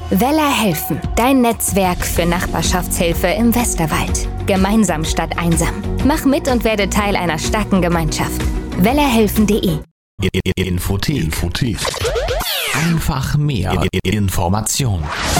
Weller helfen, dein Netzwerk für Nachbarschaftshilfe im Westerwald. Gemeinsam statt einsam. Mach mit und werde Teil einer starken Gemeinschaft. Wellerhelfen.de Infothek. Einfach mehr Information.